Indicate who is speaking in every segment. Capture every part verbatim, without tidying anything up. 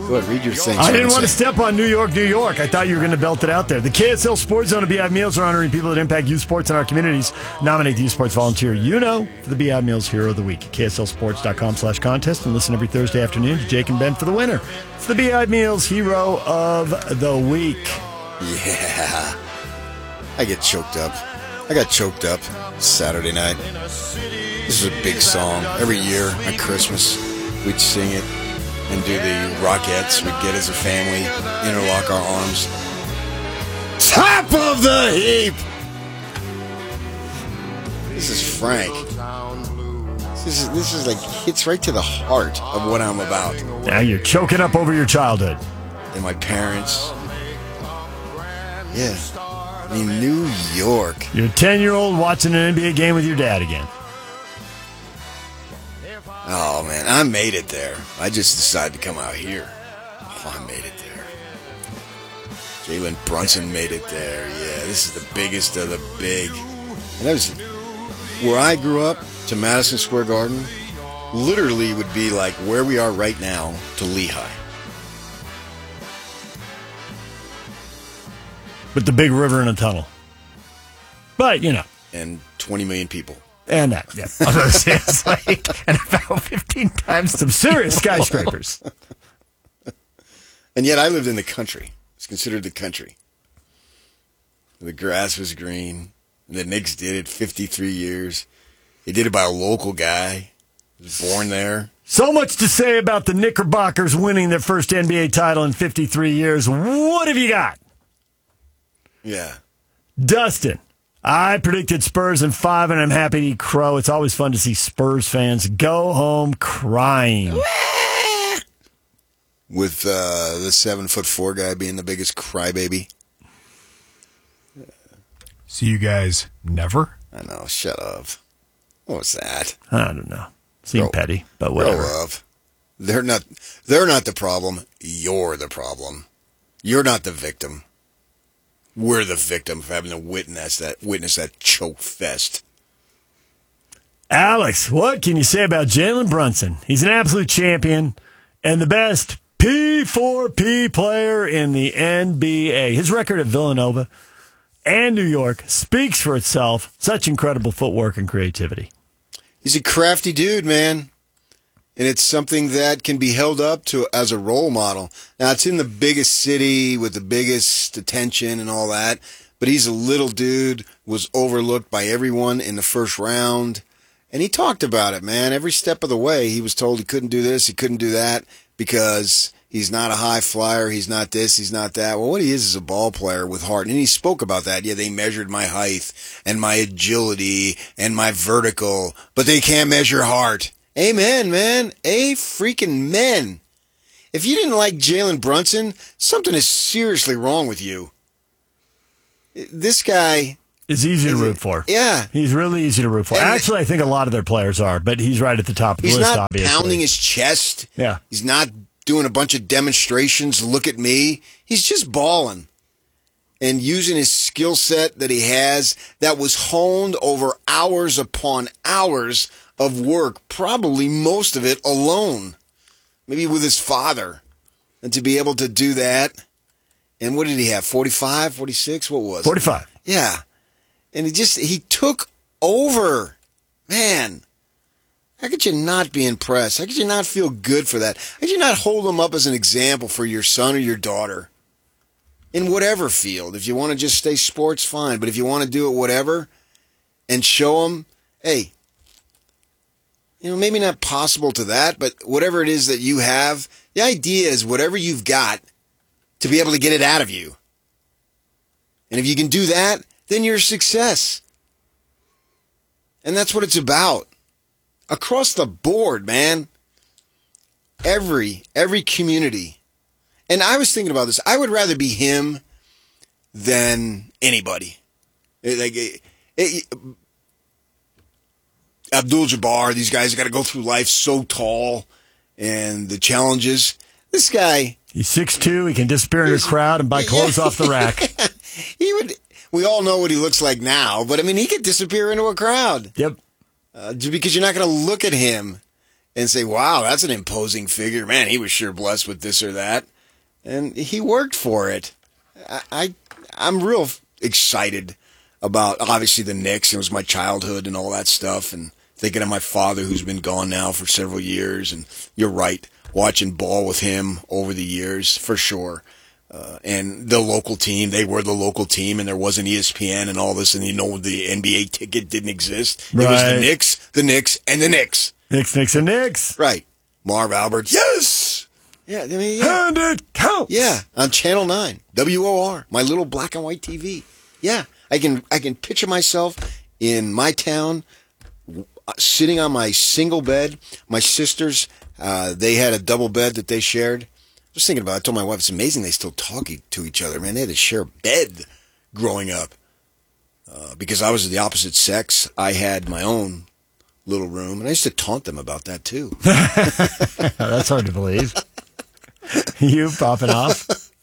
Speaker 1: Go ahead, read your thing.
Speaker 2: I didn't want to step on New York, New York. I thought you were going to belt it out there. The K S L Sports Zone and Beehive Meals are honoring people that impact youth sports in our communities. Nominate the youth sports volunteer you know for the Beehive Meals Hero of the Week. K S L sports dot com slash contest and listen every Thursday afternoon to Jake and Ben for the winner. It's the Beehive Meals Hero of the Week.
Speaker 1: Yeah. I get choked up. I got choked up Saturday night. This is a big song. Every year at Christmas, we'd sing it and do the Rockettes. We'd get as a family, interlock our arms. Top of the heap! This is Frank. This is, this is like, hits right to the heart of what I'm about.
Speaker 2: Now you're choking up over your childhood.
Speaker 1: And my parents. Yeah. I mean, New York.
Speaker 2: You're a ten-year-old watching an N B A game with your dad again.
Speaker 1: Oh, man, I made it there. I just decided to come out here. Oh, I made it there. Jalen Brunson made it there. Yeah, this is the biggest of the big. And that was where I grew up to Madison Square Garden. Literally would be like where we are right now to Lehigh.
Speaker 2: With the big river and a tunnel. But, you know.
Speaker 1: And twenty million people.
Speaker 2: And that, yeah. I was going to say, it's like, and about fifteen times some serious skyscrapers.
Speaker 1: And yet I lived in the country. It's considered the country. The grass was green. The Knicks did it fifty-three years. They did it by a local guy. He was born there.
Speaker 2: So much to say about the Knickerbockers winning their first N B A title in fifty-three years. What have you got?
Speaker 1: Yeah.
Speaker 2: Dustin, I predicted Spurs in five, and I'm happy to eat crow. It's always fun to see Spurs fans go home crying.
Speaker 1: With uh, the seven foot four guy being the biggest crybaby.
Speaker 3: See you guys never?
Speaker 1: I know, shut up. What was that?
Speaker 2: I don't know. Seem
Speaker 1: Grow-
Speaker 2: petty, but whatever.
Speaker 1: Grow up. They're not, they're not the problem. You're the problem. You're not the victim. We're the victim for having to witness that witness that choke fest.
Speaker 2: Alex, what can you say about Jalen Brunson? He's an absolute champion and the best P four P player in the N B A. His record at Villanova and New York speaks for itself. Such incredible footwork and creativity.
Speaker 1: He's a crafty dude, man. And it's something that can be held up to as a role model. Now, it's in the biggest city with the biggest attention and all that, but he's a little dude, was overlooked by everyone in the first round. And he talked about it, man. Every step of the way, he was told he couldn't do this, he couldn't do that, because he's not a high flyer, he's not this, he's not that. Well, what he is is a ball player with heart. And he spoke about that. Yeah, they measured my height and my agility and my vertical, but they can't measure heart. Amen, man. A freaking men. If you didn't like Jalen Brunson, something is seriously wrong with you. This guy
Speaker 2: is easy to root for.
Speaker 1: Yeah.
Speaker 2: He's really easy to root for. And actually, I think a lot of their players are, but he's right at the top of the
Speaker 1: he's
Speaker 2: list,
Speaker 1: not
Speaker 2: obviously.
Speaker 1: Pounding his chest.
Speaker 2: Yeah.
Speaker 1: He's not doing a bunch of demonstrations. Look at me. He's just balling and using his skill set that he has that was honed over hours upon hours of work, probably most of it alone, maybe with his father, and to be able to do that. And what did he have, forty-five, forty-six? What was it?
Speaker 2: forty-five.
Speaker 1: Yeah. And he just, he took over. Man, how could you not be impressed? How could you not feel good for that? How could you not hold him up as an example for your son or your daughter? In whatever field. If you want to just stay sports, fine. But if you want to do it whatever and show them, hey, you know, maybe not possible to that, but whatever it is that you have, the idea is whatever you've got to be able to get it out of you. And if you can do that, then you're a success. And that's what it's about. Across the board, man. Every, every community. And I was thinking about this. I would rather be him than anybody. Like, it, it, Abdul-Jabbar, these guys got to go through life so tall and the challenges. This guy...
Speaker 2: He's six two, he can disappear in a crowd and buy clothes yeah. off the rack.
Speaker 1: He would. We all know what he looks like now, but I mean, he could disappear into a crowd.
Speaker 2: Yep.
Speaker 1: Uh, just because you're not going to look at him and say, wow, that's an imposing figure. Man, he was sure blessed with this or that. And he worked for it. I, I I'm real excited about, obviously, the Knicks. It was my childhood and all that stuff, and thinking of my father, who's been gone now for several years. And you're right, watching ball with him over the years, for sure. Uh, and the local team, they were the local team, and there wasn't E S P N and all this, and you know the N B A ticket didn't exist.
Speaker 2: Right.
Speaker 1: It was the Knicks, the Knicks, and the Knicks.
Speaker 2: Knicks, Knicks, and Knicks.
Speaker 1: Right. Marv Albert, yes! Yeah, I mean, yeah.
Speaker 2: And it counts.
Speaker 1: Yeah, on Channel nine, W O R, my little black and white T V. Yeah, I can I can picture myself in my town, sitting on my single bed. My sisters, uh, they had a double bed that they shared. I was thinking about it. I told my wife, it's amazing they still talk to each other, man. They had to share a bed growing up. Uh, because I was the opposite sex, I had my own little room, and I used to taunt them about that, too.
Speaker 2: That's hard to believe. You popping off?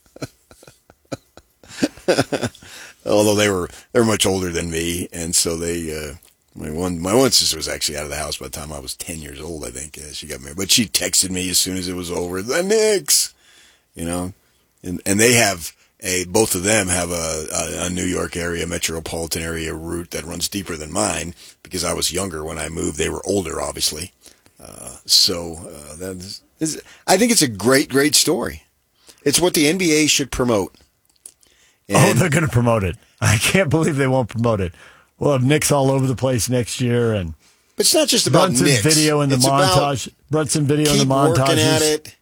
Speaker 1: Although they were they were much older than me, and so they uh, my one my one sister was actually out of the house by the time I was ten years old, I think. Uh, she got married, but she texted me as soon as it was over. The Knicks, you know, and and they have a both of them have a, a, a New York area metropolitan area route that runs deeper than mine because I was younger when I moved. They were older, obviously. Uh, so uh, that is, I think it's a great great story. It's what the N B A should promote.
Speaker 2: And oh, they're going to promote it. I can't believe they won't promote it. We'll have Knicks all over the place next year. And
Speaker 1: but it's not just about
Speaker 2: Brunson's
Speaker 1: Knicks.
Speaker 2: video in the
Speaker 1: it's
Speaker 2: montage. Brunson video in the
Speaker 1: keep
Speaker 2: montages.
Speaker 1: Working at it.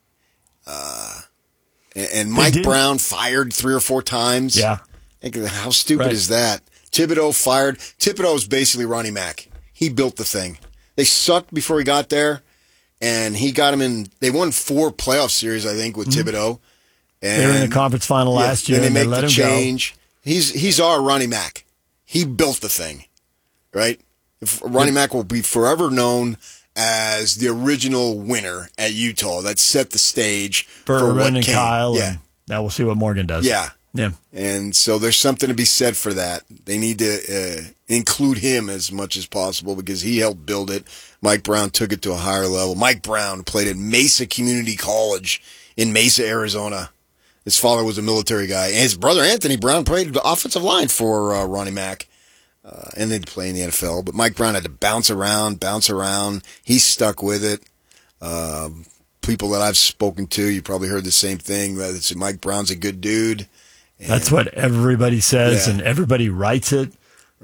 Speaker 1: Uh, and, and Mike Brown fired three or four times.
Speaker 2: Yeah.
Speaker 1: How stupid
Speaker 2: right.
Speaker 1: is that? Thibodeau fired. Thibodeau is basically Ronnie Mack. He built the thing. They sucked before he got there, and he got him in. They won four playoff series, I think, with mm-hmm. Thibodeau. And
Speaker 2: they were in the conference final
Speaker 1: yeah,
Speaker 2: last year.
Speaker 1: Then they
Speaker 2: and
Speaker 1: make
Speaker 2: they let
Speaker 1: the
Speaker 2: him
Speaker 1: change. Go. He's he's our Ronnie Mack. He built the thing, right? If Ronnie yeah. Mack will be forever known as the original winner at Utah that set the stage
Speaker 2: for,
Speaker 1: for
Speaker 2: what
Speaker 1: and
Speaker 2: came. Kyle.
Speaker 1: Yeah.
Speaker 2: And now we'll see what Morgan does.
Speaker 1: Yeah.
Speaker 2: Yeah.
Speaker 1: And so there's something to be said for that. They need to uh, include him as much as possible because he helped build it. Mike Brown took it to a higher level. Mike Brown played at Mesa Community College in Mesa, Arizona. His father was a military guy. And his brother, Anthony Brown, played the offensive line for uh, Ronnie Mack. Uh, and they'd play in the N F L. But Mike Brown had to bounce around, bounce around. He stuck with it. Uh, people that I've spoken to, you probably heard the same thing. That it's Mike Brown's a good dude. And
Speaker 2: that's what everybody says,
Speaker 1: yeah.
Speaker 2: and everybody writes it.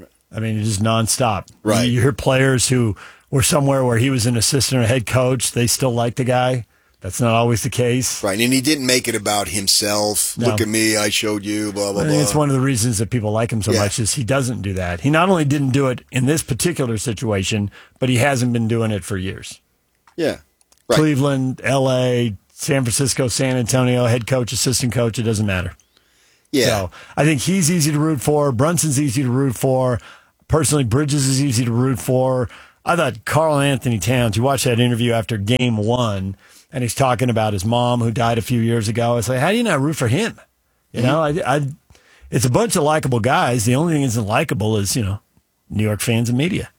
Speaker 2: I mean, it's just nonstop.
Speaker 1: Right.
Speaker 2: You hear players who were somewhere where he was an assistant or head coach, they still like the guy. That's not always the case.
Speaker 1: Right, and he didn't make it about himself.
Speaker 2: No.
Speaker 1: Look at me, I showed you, blah, blah,
Speaker 2: I
Speaker 1: blah.
Speaker 2: think it's one of the reasons that people like him so
Speaker 1: Yeah.
Speaker 2: much is he doesn't do that. He not only didn't do it in this particular situation, but he hasn't been doing it for years.
Speaker 1: Yeah. Right.
Speaker 2: Cleveland, L A, San Francisco, San Antonio, head coach, assistant coach, it doesn't matter.
Speaker 1: Yeah.
Speaker 2: So I think he's easy to root for. Brunson's easy to root for. Personally, Bridges is easy to root for. I thought Karl Anthony Towns, you watched that interview after game one, and he's talking about his mom who died a few years ago. It's like, how do you not root for him? You know, I, I, it's a bunch of likable guys. The only thing that's likable is, you know, New York fans and media.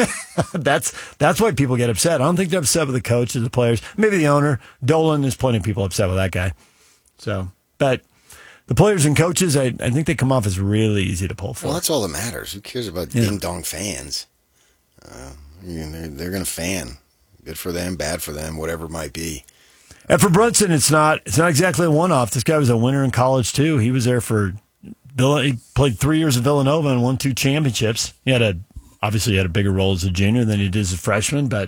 Speaker 2: that's that's why people get upset. I don't think they're upset with the coach or the players. Maybe the owner. Dolan, there's plenty of people upset with that guy. So, but the players and coaches, I, I think they come off as really easy to pull for.
Speaker 1: Well, that's all that matters. Who cares about
Speaker 2: Yeah.
Speaker 1: ding-dong fans? Uh, you know, they're they're going to fan. Good for them, bad for them, whatever it might be.
Speaker 2: And for Brunson, it's not it's not exactly a one-off. This guy was a winner in college, too. He was there for Vill- he played three years at Villanova and won two championships. He had a obviously he had a bigger role as a junior than he did as a freshman, but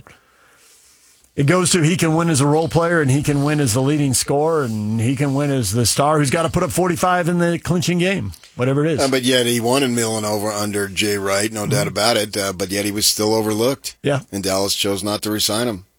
Speaker 2: it goes to he can win as a role player and he can win as the leading scorer and he can win as the star who's got to put up forty-five in the clinching game, whatever it is.
Speaker 1: Uh, but yet he won in Villanova under Jay Wright, no mm-hmm. doubt about it. Uh, but yet he was still overlooked.
Speaker 2: Yeah.
Speaker 1: And Dallas chose not to re-sign him.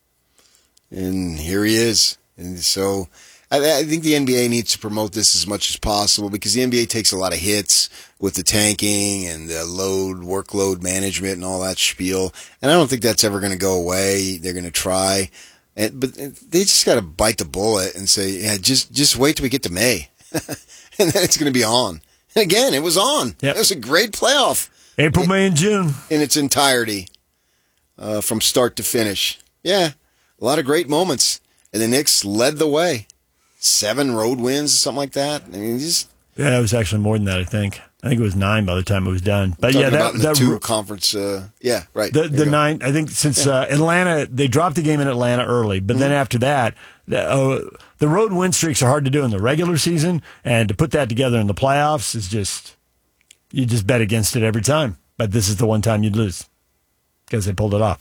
Speaker 1: And here he is. And so I, I think the N B A needs to promote this as much as possible because the N B A takes a lot of hits with the tanking and the load, workload management and all that spiel. And I don't think that's ever going to go away. They're going to try. And, but they just got to bite the bullet and say, yeah, just, just wait till we get to May. And then it's going to be on. And again, it was on.
Speaker 2: Yep.
Speaker 1: It was a great playoff.
Speaker 2: April, May, and June.
Speaker 1: In its entirety, uh, from start to finish. Yeah. a lot of great moments, and the Knicks led the way. Seven road wins, something like that. I mean, just
Speaker 2: Yeah, it was actually more than that, I think. I think it was nine by the time it was done. But
Speaker 1: talking
Speaker 2: yeah, that,
Speaker 1: about in the
Speaker 2: that
Speaker 1: two conference. Uh, yeah, right.
Speaker 2: The
Speaker 1: There
Speaker 2: the
Speaker 1: you go.
Speaker 2: nine, I think, since uh, Atlanta, they dropped the game in Atlanta early, but
Speaker 1: Mm-hmm.
Speaker 2: then after that, the, uh, the road win streaks are hard to do in the regular season, and to put that together in the playoffs is just, you just bet against it every time. But this is the one time you'd lose because they pulled it off.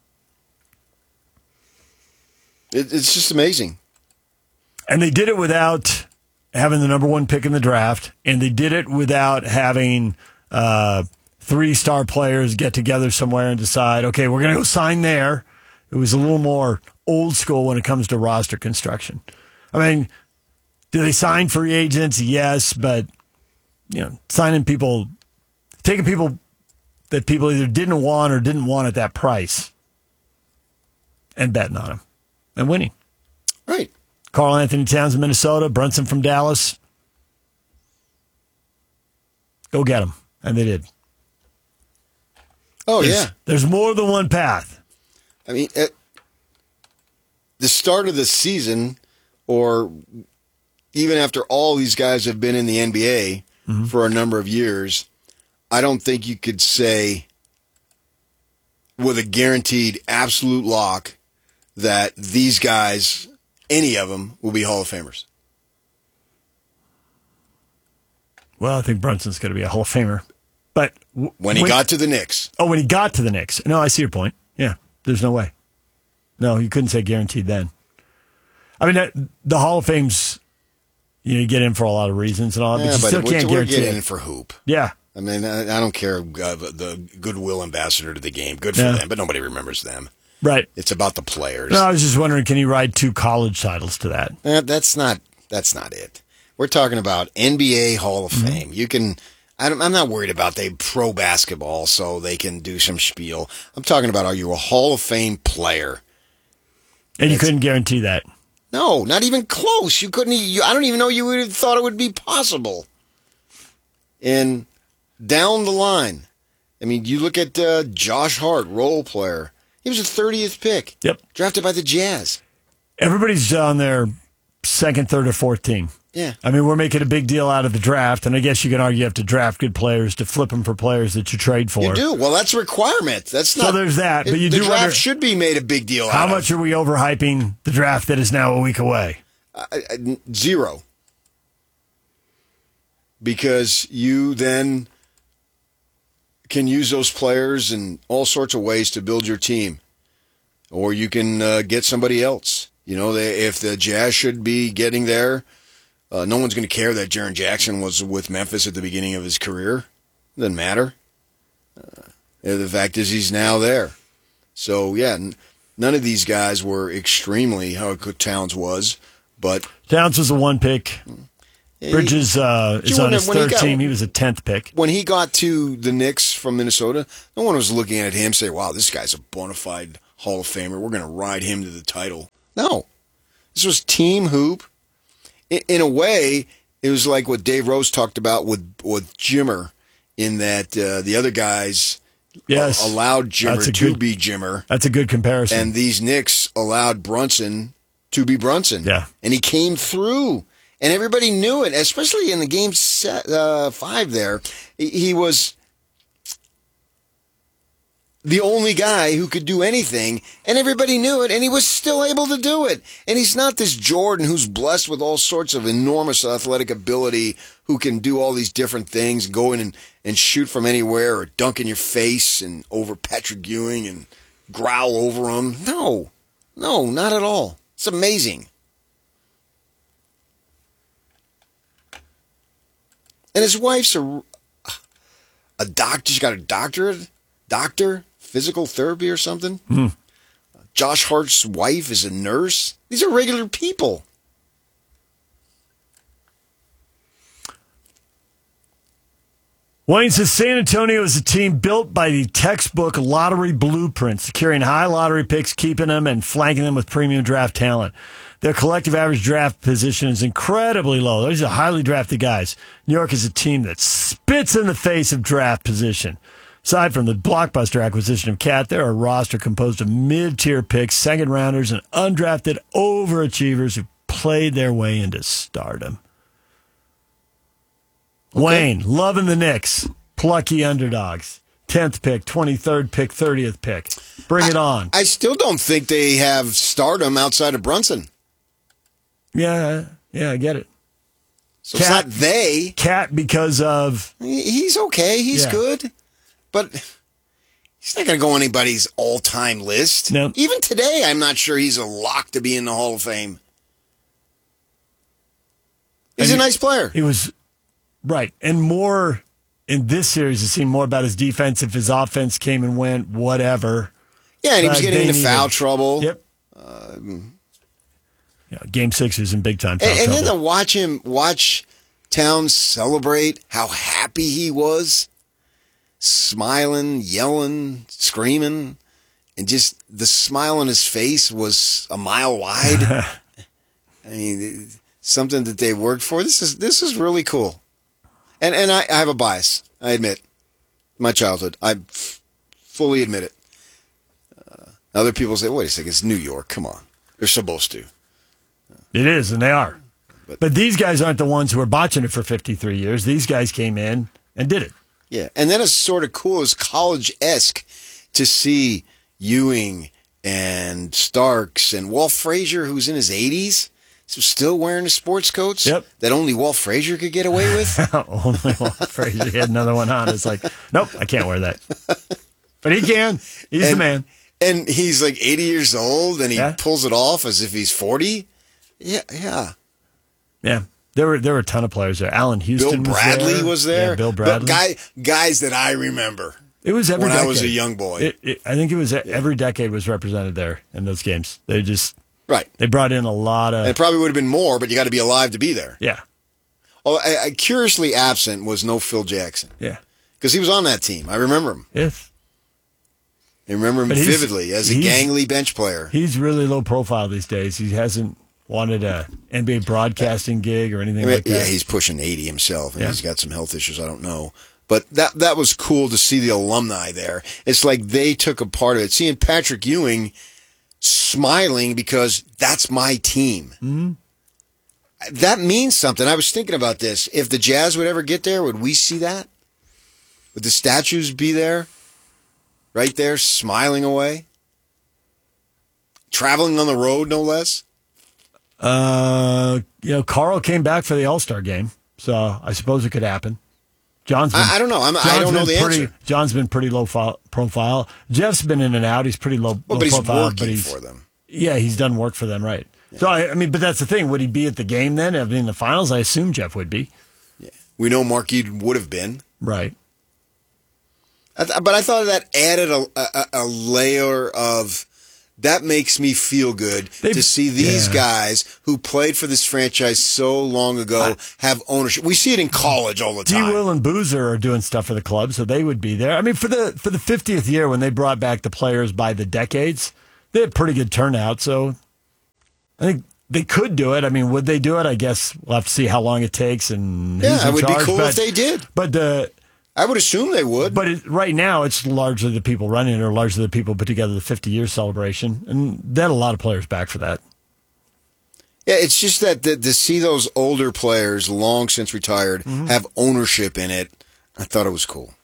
Speaker 1: It, it's just amazing.
Speaker 2: And they did it without having the number one pick in the draft, and they did it without having uh, three star players get together somewhere and decide, okay, we're going to go sign there. It was a little more old school when it comes to roster construction. I mean, do they sign free agents? Yes, but you know, signing people, taking people that people either didn't want or didn't want at that price, and betting on them and winning.
Speaker 1: Right.
Speaker 2: Karl Anthony Towns in Minnesota, Brunson from Dallas. Go get them. And they did.
Speaker 1: Oh,
Speaker 2: There's,
Speaker 1: yeah.
Speaker 2: There's more than one path.
Speaker 1: I mean, at the start of the season, or even after all these guys have been in the N B A
Speaker 2: Mm-hmm.
Speaker 1: for a number of years, I don't think you could say with a guaranteed absolute lock that these guys, any of them, will be Hall of Famers.
Speaker 2: Well, I think Brunson's going to be a Hall of Famer. But w-
Speaker 1: When he got to the Knicks.
Speaker 2: Oh, when he got to the Knicks. No, I see your point. Yeah, there's no way. No, you couldn't say guaranteed then. I mean, that, the Hall of Fame's, you know, you get in for a lot of reasons and all, but
Speaker 1: Yeah,
Speaker 2: you
Speaker 1: but
Speaker 2: still
Speaker 1: we're,
Speaker 2: can't
Speaker 1: we're
Speaker 2: guarantee
Speaker 1: getting in
Speaker 2: it.
Speaker 1: for hoop.
Speaker 2: Yeah.
Speaker 1: I mean, I, I don't care, uh, the goodwill ambassador to the game. Good for
Speaker 2: Yeah.
Speaker 1: them, but nobody remembers them.
Speaker 2: Right.
Speaker 1: It's about the players.
Speaker 2: No, I was just wondering, can he ride two college titles to that?
Speaker 1: Eh, that's not that's not it. We're talking about N B A Hall of
Speaker 2: Mm-hmm.
Speaker 1: Fame. You can. I don't, I'm not worried about they pro basketball, so they can do some spiel. I'm talking about, are you a Hall of Fame player?
Speaker 2: And you
Speaker 1: It's-
Speaker 2: couldn't guarantee that.
Speaker 1: No, not even close. You couldn't. e- You, I don't even know you would have thought it would be possible. And down the line, I mean, you look at uh, Josh Hart, role player. He was a thirtieth pick.
Speaker 2: Yep.
Speaker 1: Drafted by the Jazz.
Speaker 2: Everybody's on their second, third, or fourth team.
Speaker 1: Yeah.
Speaker 2: I mean, we're making a big deal out of the draft, and I guess you can argue you have to draft good players to flip them for players that you trade for.
Speaker 1: You do. Well, that's a requirement. That's
Speaker 2: So
Speaker 1: not.
Speaker 2: there's that, but you
Speaker 1: the
Speaker 2: do
Speaker 1: draft
Speaker 2: wonder
Speaker 1: should be made a big deal
Speaker 2: how
Speaker 1: out
Speaker 2: much are we overhyping the draft that is now a week away?
Speaker 1: of. I- I- Zero. Because you then can use those players in all sorts of ways to build your team. Or you can uh, get somebody else. You know, they, if the Jazz should be getting there, uh, no one's going to care that Jaren Jackson was with Memphis at the beginning of his career. Doesn't matter. Uh, the fact is he's now there. So, yeah, n- none of these guys were extremely how good Towns was, but
Speaker 2: Towns was a one pick. Bridges uh,
Speaker 1: you
Speaker 2: is on
Speaker 1: wonder
Speaker 2: his
Speaker 1: when he
Speaker 2: third
Speaker 1: got-
Speaker 2: team. He was a tenth pick.
Speaker 1: when he got to the Knicks from Minnesota, no one was looking at him saying, wow, this guy's a bona fide Hall of Famer. We're going to ride him to the title. No. This was team hoop. In, in a way, it was like what Dave Rose talked about with, with Jimmer, in that uh, the other guys
Speaker 2: Yes.
Speaker 1: a- allowed Jimmer
Speaker 2: That's a
Speaker 1: to
Speaker 2: good-
Speaker 1: be Jimmer,
Speaker 2: That's a good comparison.
Speaker 1: and these Knicks allowed Brunson to be Brunson.
Speaker 2: Yeah.
Speaker 1: And he came through. And everybody knew it, especially in the game set, uh, five there. He, he was the only guy who could do anything, and everybody knew it, and he was still able to do it. And he's not this Jordan who's blessed with all sorts of enormous athletic ability, who can do all these different things, go in and, and shoot from anywhere, or dunk in your face and over Patrick Ewing and growl over him. No, no, not at all. It's amazing. And his wife's a, a doctor. She's got a doctorate, doctor, physical therapy or something.
Speaker 2: Mm.
Speaker 1: Josh Hart's wife is a nurse. These are regular people.
Speaker 2: Wayne says San Antonio is a team built by the textbook lottery blueprint, securing high lottery picks, keeping them, and flanking them with premium draft talent. Their collective average draft position is incredibly low. Those are highly drafted guys. New York is a team that spits in the face of draft position. Aside from the blockbuster acquisition of Cat, they're a roster composed of mid-tier picks, second-rounders, and undrafted overachievers who played their way into stardom. Okay. Wayne, loving the Knicks. Plucky underdogs. tenth pick, twenty-third pick, thirtieth pick. Bring
Speaker 1: I,
Speaker 2: it on.
Speaker 1: I still don't think they have stardom outside of Brunson.
Speaker 2: Yeah, yeah, I get it.
Speaker 1: So
Speaker 2: Cat,
Speaker 1: it's not they.
Speaker 2: Cat because of...
Speaker 1: He's okay. He's
Speaker 2: yeah.
Speaker 1: good. But he's not going to go on anybody's all-time list.
Speaker 2: No.
Speaker 1: Even today, I'm not sure he's a lock to be in the Hall of Fame. He's
Speaker 2: and
Speaker 1: a nice player.
Speaker 2: He was... Right. And more... In this series, it seemed more about his defense. If his offense came and went, whatever.
Speaker 1: Yeah, and he was
Speaker 2: Uh,
Speaker 1: getting
Speaker 2: they
Speaker 1: into foul
Speaker 2: needed-
Speaker 1: trouble.
Speaker 2: Yep.
Speaker 1: Um,
Speaker 2: Yeah, game six is in big time foul
Speaker 1: and, and then
Speaker 2: trouble.
Speaker 1: to watch him, watch Towns celebrate how happy he was, smiling, yelling, screaming, and just the smile on his face was a mile wide. I mean, something that they worked for. This is this is really cool. And and I, I have a bias, I admit. My childhood. I f- fully admit it. Uh, other people say, wait a second, it's New York. Come on. They're supposed to.
Speaker 2: It is, and they are.
Speaker 1: But,
Speaker 2: But these guys aren't the ones who are botching it for fifty-three years. These guys came in and did it.
Speaker 1: yeah. And then it's sort of cool. It's college-esque to see Ewing and Starks and Walt Frazier, who's in his eighties, so still wearing the sports coats
Speaker 2: Yep.
Speaker 1: that only Walt Frazier could get away with.
Speaker 2: Only Walt Frazier had another one on. It's like, nope, I can't wear that. But he can. He's
Speaker 1: and,
Speaker 2: the man.
Speaker 1: And he's like eighty years old, and he
Speaker 2: Yeah.
Speaker 1: pulls it off as if he's forty. Yeah, yeah.
Speaker 2: Yeah. There were there were a ton of players there. Allen Houston
Speaker 1: Bill Bradley
Speaker 2: was there.
Speaker 1: was there.
Speaker 2: Yeah, Bill
Speaker 1: But
Speaker 2: Bradley.
Speaker 1: guy, guys that I remember
Speaker 2: it was every
Speaker 1: when
Speaker 2: decade.
Speaker 1: I was a young boy.
Speaker 2: It, it, I think it was every decade was represented there in those games. They just
Speaker 1: right.
Speaker 2: they brought in a lot of
Speaker 1: And it probably would have been more, but you got to be alive to be there.
Speaker 2: yeah
Speaker 1: Oh, I, I, curiously absent was no Phil Jackson
Speaker 2: yeah
Speaker 1: because he was on that team. I remember him.
Speaker 2: if
Speaker 1: I remember him
Speaker 2: But he's-
Speaker 1: vividly as a
Speaker 2: he's-
Speaker 1: gangly bench player.
Speaker 2: he's really low profile these days. He hasn't wanted a N B A broadcasting gig or anything
Speaker 1: I mean,
Speaker 2: like that.
Speaker 1: yeah, he's pushing eighty himself, and
Speaker 2: Yeah.
Speaker 1: he's got some health issues. I don't know. But that that was cool to see the alumni there. It's like they took a part of it. Seeing Patrick Ewing smiling because that's my team.
Speaker 2: Mm-hmm.
Speaker 1: That means something. I was thinking about this. If the Jazz would ever get there, would we see that? Would the statues be there? Right there, smiling away? Traveling on the road, no less?
Speaker 2: Uh, you know, Carl came back for the All-Star game, so I suppose it could happen. John's been,
Speaker 1: I, I don't know. I'm, I
Speaker 2: John's
Speaker 1: don't know
Speaker 2: been
Speaker 1: the
Speaker 2: pretty,
Speaker 1: answer.
Speaker 2: John's been pretty low fo- profile. Jeff's been in and out. He's pretty low,
Speaker 1: Well,
Speaker 2: low
Speaker 1: but he's
Speaker 2: profile.
Speaker 1: working
Speaker 2: but he's,
Speaker 1: for them.
Speaker 2: Yeah, he's done work for them, right. Yeah. So, I, I mean, but that's the thing. Would he be at the game then? I mean, in the finals, I assume Jeff would be.
Speaker 1: Yeah. We know Markey would have been.
Speaker 2: Right.
Speaker 1: I th- but I thought that added a, a, a layer of, that makes me feel good
Speaker 2: They've-
Speaker 1: to see these
Speaker 2: yeah.
Speaker 1: guys who played for this franchise so long ago
Speaker 2: I,
Speaker 1: have ownership. We see it in college all the
Speaker 2: D.
Speaker 1: time.
Speaker 2: Will and Boozer are doing stuff for the club, so they would be there. I mean, for the for the fiftieth year when they brought back the players by the decades, they had pretty good turnout. So I think they could do it. I mean, would they do it? I guess we'll have to see how long it takes and who's
Speaker 1: Yeah,
Speaker 2: in
Speaker 1: it would
Speaker 2: charge,
Speaker 1: be cool
Speaker 2: but,
Speaker 1: if they did.
Speaker 2: But the
Speaker 1: I would assume they would.
Speaker 2: but it, right now, it's largely the people running it, or largely the people put together the fifty-year celebration, and they had a lot of players back for that.
Speaker 1: Yeah, it's just that to, to see those older players, long since retired,
Speaker 2: Mm-hmm.
Speaker 1: have ownership in it, I thought it was cool.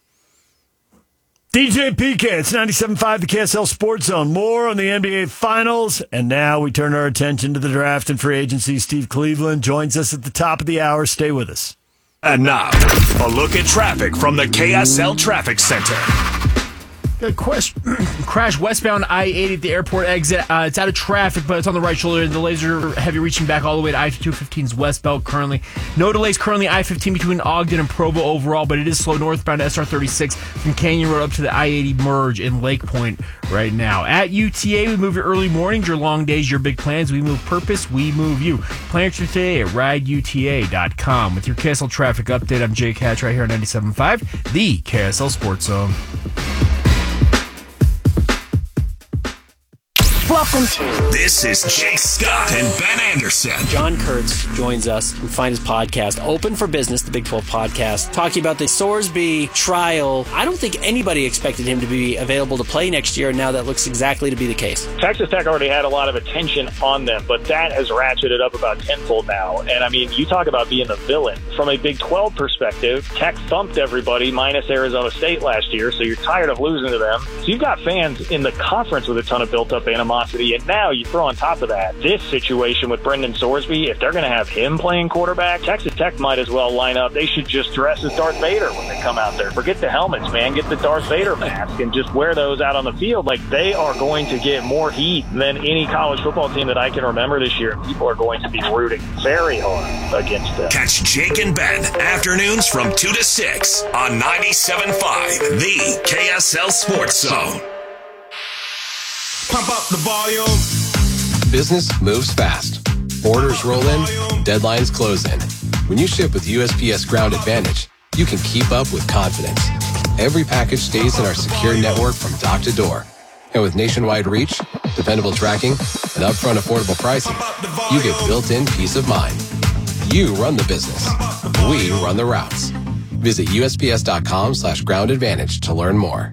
Speaker 2: D J P K, it's ninety-seven point five, the K S L Sports Zone. More on the N B A Finals. And now we turn our attention to the draft and free agency. Steve Cleveland joins us at the top of the hour. Stay with us.
Speaker 4: And now, a look at traffic from the K S L Traffic Center.
Speaker 2: Good question.
Speaker 5: Crash westbound I eighty at the airport exit. Uh, it's out of traffic, but it's on the right shoulder. The delays are heavy, reaching back all the way to I two fifteen's westbound currently. No delays currently I fifteen between Ogden and Provo overall, but it is slow northbound S R thirty-six from Canyon Road up to the I eighty merge in Lake Point right now. At U T A, we move your early mornings, your long days, your big plans. We move purpose, we move you. Plan your today at ride U T A dot com. With your K S L traffic update, I'm Jake Hatch right here on ninety-seven point five, the K S L Sports Zone.
Speaker 6: Welcome to.
Speaker 4: This is Jake Scott and Ben Anderson.
Speaker 6: John Kurtz joins us and find his podcast, Open for Business, the Big twelve podcast, talking about the Sorsby trial. I don't think anybody expected him to be available to play next year, and now that looks exactly to be the case.
Speaker 7: Texas Tech already had a lot of attention on them, but that has ratcheted up about tenfold now. And, I mean, you talk about being the villain. From a Big twelve perspective, Tech thumped everybody minus Arizona State last year, so you're tired of losing to them. So you've got fans in the conference with a ton of built-up animosity. And now you throw on top of that this situation with Brendan Sorsby. If they're going to have him playing quarterback, Texas Tech might as well line up. They should just dress as Darth Vader when they come out there. Forget the helmets, man. Get the Darth Vader mask and just wear those out on the field. Like, they are going to get more heat than any college football team that I can remember this year. People are going to be rooting very hard against them.
Speaker 4: Catch Jake and Ben afternoons from two to six on ninety-seven point five, the K S L Sports Zone.
Speaker 8: Pump up the volume.
Speaker 9: Business moves fast. Orders roll in, deadlines close in. When you ship with U S P S Ground Advantage, you can keep up with confidence. Every package stays in our secure network from dock to door. And with nationwide reach, dependable tracking, and upfront affordable pricing, you get built-in peace of mind. You run the business. We run the routes. Visit U S P S dot com slash ground advantage to learn more.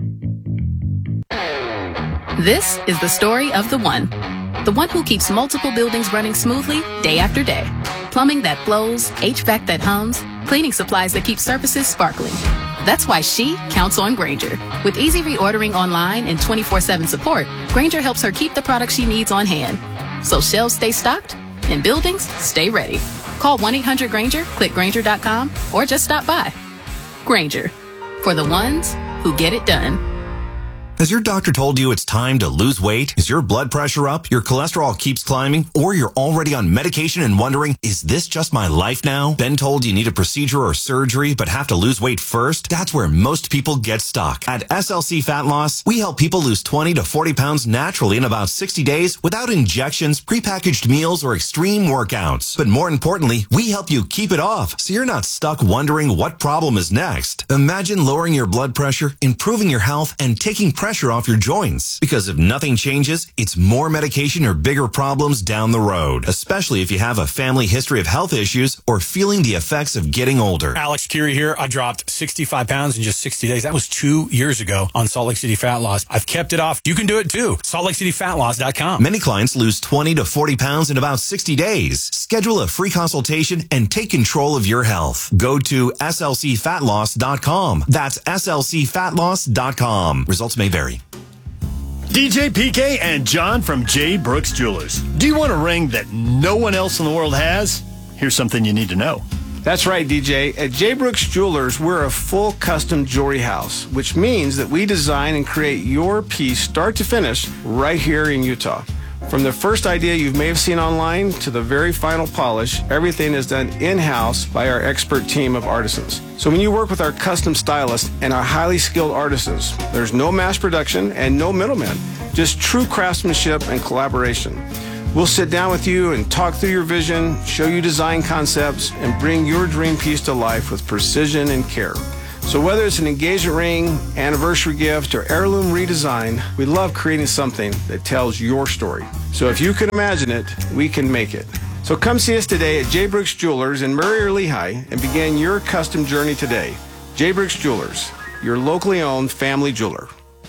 Speaker 10: This is the story of the one. The one who keeps multiple buildings running smoothly day after day. Plumbing that flows, H V A C that hums, cleaning supplies that keep surfaces sparkling. That's why she counts on Grainger. With easy reordering online and twenty-four seven support, Grainger helps her keep the products she needs on hand. So shelves stay stocked and buildings stay ready. Call one eight hundred Grainger, click Grainger dot com, or just stop by. Grainger, for the ones who get it done.
Speaker 11: Has your doctor told you it's time to lose weight? Is your blood pressure up? Your cholesterol keeps climbing? Or you're already on medication and wondering, is this just my life now? Been told you need a procedure or surgery but have to lose weight first? That's where most people get stuck. At S L C Fat Loss, we help people lose twenty to forty pounds naturally in about sixty days without injections, prepackaged meals, or extreme workouts. But more importantly, we help you keep it off so you're not stuck wondering what problem is next. Imagine lowering your blood pressure, improving your health, and taking pressure off your joints. Because if nothing changes, it's more medication or bigger problems down the road, especially if you have a family history of health issues or feeling the effects of getting older.
Speaker 3: Alex Curie here. I dropped sixty-five pounds in just sixty days. That was two years ago on Salt Lake City Fat Loss. I've kept it off. You can do it too. Salt Lake City Fat Loss dot com.
Speaker 11: Many clients lose twenty to forty pounds in about sixty days. Schedule a free consultation and take control of your health. Go to S L C Fat Loss dot com. That's S L C Fat Loss dot com. Results may vary.
Speaker 2: D J P K and John from J. Brooks Jewelers. Do you want a ring that no one else in the world has? Here's something you need to know.
Speaker 12: That's right, D J. At J. Brooks Jewelers, we're a full custom jewelry house, which means that we design and create your piece start to finish right here in Utah. From the first idea you may have seen online to the very final polish, everything is done in-house by our expert team of artisans. So when you work with our custom stylists and our highly skilled artisans, there's no mass production and no middlemen, just true craftsmanship and collaboration. We'll sit down with you and talk through your vision, show you design concepts, and bring your dream piece to life with precision and care. So whether it's an engagement ring, anniversary gift, or heirloom redesign, we love creating something that tells your story. So if you can imagine it, we can make it. So come see us today at J. Brooks Jewelers in Murray or Lehigh and begin your custom journey today. J. Brooks Jewelers, your locally owned family jeweler.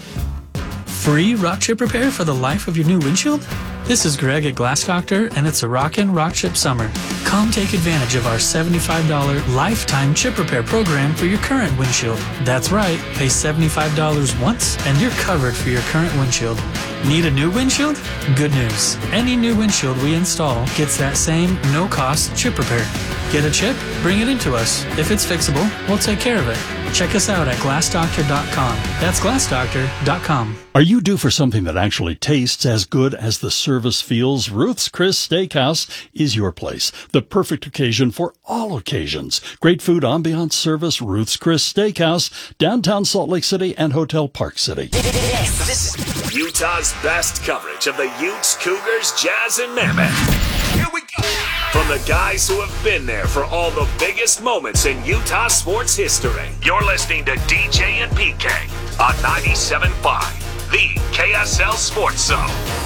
Speaker 13: Free rock chip repair for the life of your new windshield? This is Greg at Glass Doctor, and it's a rockin' rock chip summer. Come take advantage of our seventy-five dollars lifetime chip repair program for your current windshield. That's right, pay seventy-five dollars once and you're covered for your current windshield. Need a new windshield? Good news. Any new windshield we install gets that same no-cost chip repair. Get a chip? Bring it into us. If it's fixable, we'll take care of it. Check us out at glass doctor dot com. That's glass doctor dot com.
Speaker 14: Are you due for something that actually tastes as good as the service feels? Ruth's Chris Steakhouse is your place. The perfect occasion for all occasions. Great food, ambiance, service. Ruth's Chris Steakhouse, downtown Salt Lake City and Hotel Park City.
Speaker 4: This is Utah's best coverage of the Utes, Cougars, Jazz, and Mammoth. Here we go. From the guys who have been there for all the biggest moments in Utah sports history. You're listening to D J and P K on ninety-seven point five, the K S L Sports Zone.